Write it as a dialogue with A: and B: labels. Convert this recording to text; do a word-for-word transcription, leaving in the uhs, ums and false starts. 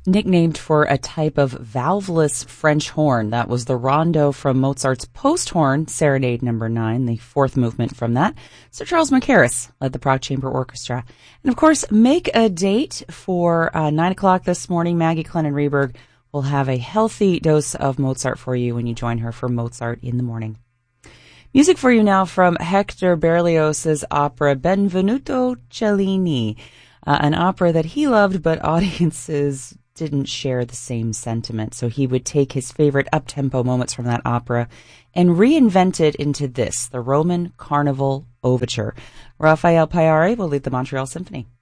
A: nicknamed for a type of valveless French horn. That was the rondo from Mozart's Post Horn Serenade number nine, the fourth movement from that. Sir Charles Mackerras led the Prague Chamber Orchestra. And of course, make a date for uh, nine o'clock this morning. Maggie Clennon-Reberg will have a healthy dose of Mozart for you when you join her for Mozart in the morning. Music for you now from Hector Berlioz's opera Benvenuto Cellini, uh, an opera that he loved, but audiences didn't share the same sentiment. So he would take his favorite up-tempo moments from that opera and reinvent it into this, the Roman Carnival Overture. Rafael Payare will lead the Montreal Symphony.